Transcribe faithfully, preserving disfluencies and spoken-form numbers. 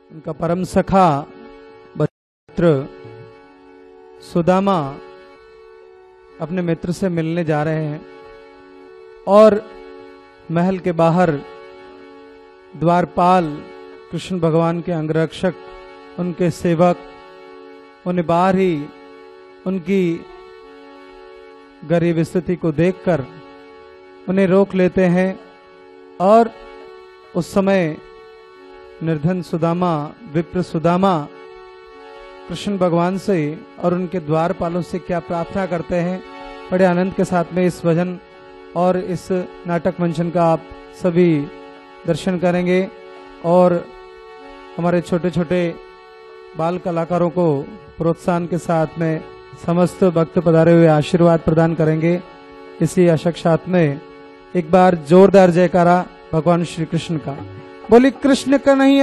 उनका परम सखा मित्र सुदामा अपने मित्र से मिलने जा रहे हैं और महल के बाहर द्वारपाल कृष्ण भगवान के अंगरक्षक, उनके सेवक उन्हें बाहर ही उनकी गरीब स्थिति को देखकर उन्हें रोक लेते हैं। और उस समय निर्धन सुदामा, विप्र सुदामा कृष्ण भगवान से और उनके द्वारपालों से क्या प्रार्थना करते हैं, बड़े आनंद के साथ में इस भजन और इस नाटक मंचन का आप सभी दर्शन करेंगे और हमारे छोटे छोटे बाल कलाकारों को प्रोत्साहन के साथ में समस्त भक्त पधारे हुए आशीर्वाद प्रदान करेंगे। इसी आशा के साथ में एक बार जोरदार जयकारा भगवान श्री कृष्ण का। बोली कृष्ण कन्हैया